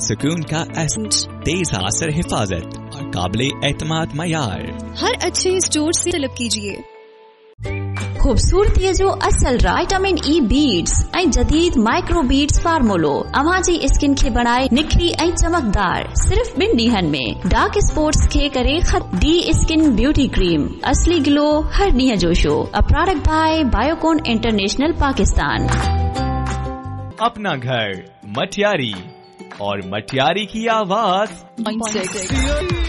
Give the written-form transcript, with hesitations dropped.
सुकून का एहसास, तेज असर हिफाजत और काबिल एतमाद मयार। हर अच्छे स्टोर से तलब कीजिए। खूबसूरती जो असल विटामिन ई बीड्स ऐं जदीद माइक्रो बीड्स फार्मूलो अवाजी स्किन खे बनाए निखरी ऐं चमकदार सिर्फ 2 ॾींहनि में। डार्क स्पॉट्स खे करे खत डी स्किन ब्यूटी क्रीम असली ग्लो हर ॾींहं जो show. A product bye Biocon international Pakistan. अपना घर मटियारी और मटियारी की आवाज।